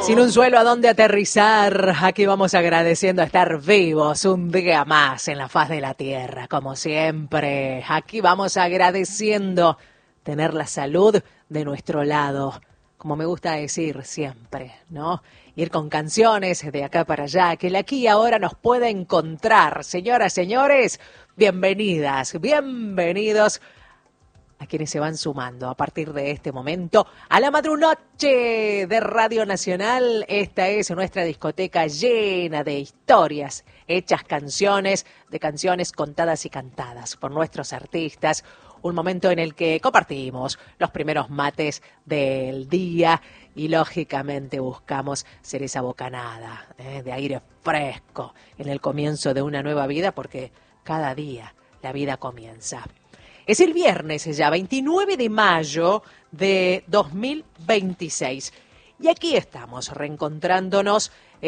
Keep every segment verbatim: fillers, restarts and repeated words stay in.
Sin un suelo a donde aterrizar, aquí vamos agradeciendo estar vivos un día más en la faz de la tierra, como siempre. Aquí vamos agradeciendo tener la salud de nuestro lado, como me gusta decir siempre, ¿no? Ir con canciones de acá para allá, que el aquí y ahora nos pueda encontrar. Señoras, señores, bienvenidas, bienvenidos a quienes se van sumando a partir de este momento a la madrunoche de Radio Nacional. Esta es nuestra discoteca llena de historias, hechas canciones, de canciones contadas y cantadas por nuestros artistas. Un momento en el que compartimos los primeros mates del día y lógicamente buscamos ser esa bocanada ¿eh? de aire fresco en el comienzo de una nueva vida, porque cada día la vida comienza. Es el viernes ya, veintinueve de mayo de dos mil veintiséis. Y aquí estamos reencontrándonos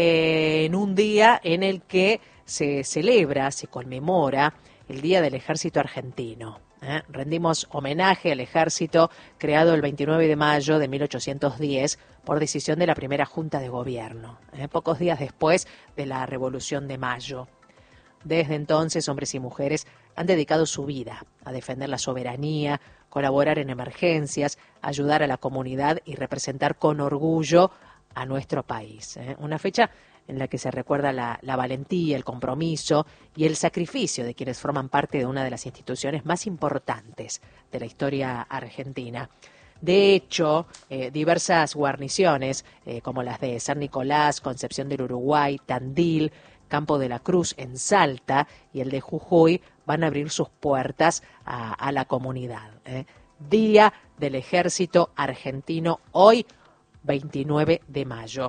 eh, en un día en el que se celebra, se conmemora el Día del Ejército Argentino. ¿eh? Rendimos homenaje al ejército creado el veintinueve de mayo de mil ochocientos diez por decisión de la primera Junta de Gobierno, ¿eh? pocos días después de la Revolución de Mayo. Desde entonces, hombres y mujeres han dedicado su vida a defender la soberanía, colaborar en emergencias, ayudar a la comunidad y representar con orgullo a nuestro país. ¿eh? Una fecha en la que se recuerda la, la valentía, el compromiso y el sacrificio de quienes forman parte de una de las instituciones más importantes de la historia argentina. De hecho, eh, diversas guarniciones, eh, como las de San Nicolás, Concepción del Uruguay, Tandil, Campo de la Cruz en Salta y el de Jujuy, van a abrir sus puertas a, a la comunidad. ¿eh? Día del Ejército Argentino, hoy veintinueve de mayo.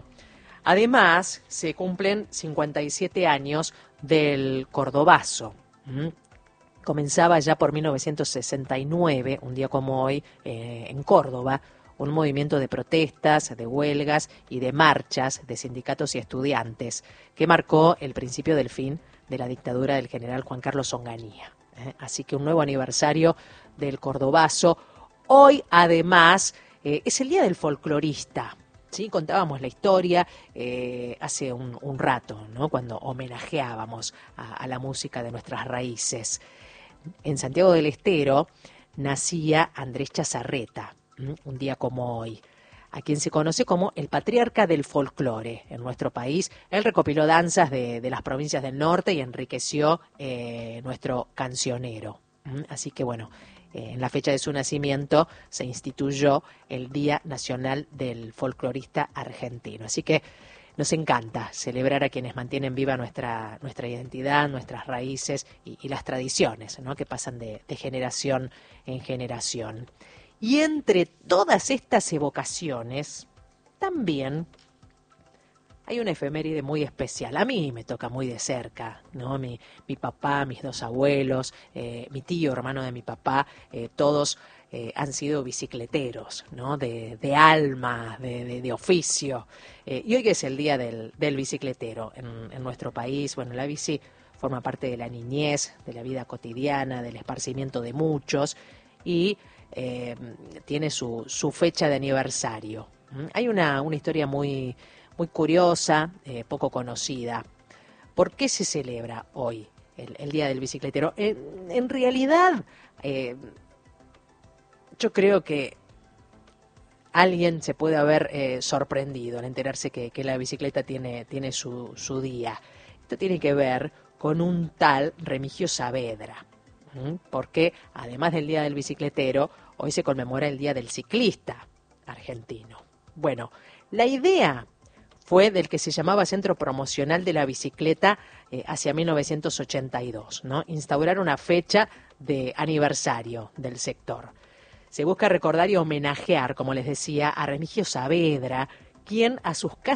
Además, se cumplen cincuenta y siete años del Cordobazo. ¿Mm? Comenzaba ya por mil novecientos sesenta y nueve, un día como hoy, eh, en Córdoba, un movimiento de protestas, de huelgas y de marchas de sindicatos y estudiantes que marcó el principio del fin de la dictadura del general Juan Carlos Onganía. ¿eh? Así que un nuevo aniversario del Cordobazo. Hoy, además, eh, es el Día del Folclorista. ¿sí? Contábamos la historia eh, hace un, un rato, ¿no? cuando homenajeábamos a, a la música de nuestras raíces. En Santiago del Estero nacía Andrés Chazarreta, un día como hoy, a quien se conoce como el patriarca del folclore en nuestro país. Él recopiló danzas de, de las provincias del norte y enriqueció eh, nuestro cancionero. Así que bueno, eh, en la fecha de su nacimiento se instituyó el Día Nacional del Folclorista Argentino. Así que nos encanta celebrar a quienes mantienen viva nuestra, nuestra identidad, nuestras raíces y, y las tradiciones, ¿no? que pasan de, de generación en generación. Y entre todas estas evocaciones, también hay una efeméride muy especial. A mí me toca muy de cerca, ¿no? Mi, mi papá, mis dos abuelos, eh, mi tío, hermano de mi papá, eh, todos eh, han sido bicicleteros, ¿no? De, de alma, de, de, de oficio. Eh, y hoy es el día del, del bicicletero en, en nuestro país. Bueno, la bici forma parte de la niñez, de la vida cotidiana, del esparcimiento de muchos y Eh, tiene su, su fecha de aniversario. ¿Mm? Hay una, una historia muy, muy curiosa, eh, poco conocida. ¿Por qué se celebra hoy el, el Día del Bicicletero? En, en realidad, eh, yo creo que alguien se puede haber eh, sorprendido al enterarse que, que la bicicleta tiene, tiene su, su día. Esto tiene que ver con un tal Remigio Saavedra. Porque además del Día del Bicicletero, hoy se conmemora el Día del Ciclista Argentino. Bueno, la idea fue del que se llamaba Centro Promocional de la Bicicleta eh, hacia mil novecientos ochenta y dos, ¿no? Instaurar una fecha de aniversario del sector. Se busca recordar y homenajear, como les decía, a Remigio Saavedra, quien a sus